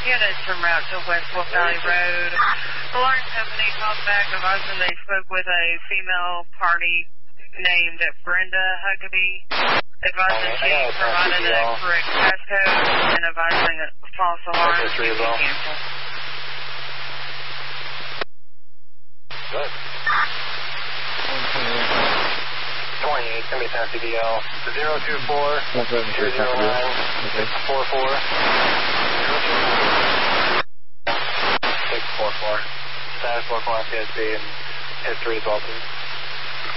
Units from route to West Wolf Valley Road. Alarm company called back advising they spoke with a female party named Brenda Huckabee, advising she provided a correct passcode and advising a false alarm to be canceled. Good. 28, send me past CDL. 024 209 44 644. Status 44 on CSB and history as well, please.